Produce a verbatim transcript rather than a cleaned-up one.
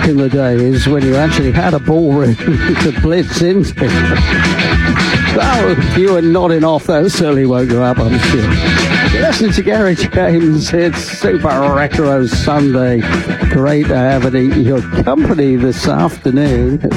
in the days when you actually had a ballroom to blitz into. Oh, if you were nodding off, that certainly woke you up, I'm sure. You're listening to Gary James. It's Super Retro Sunday. Great to have your company this afternoon.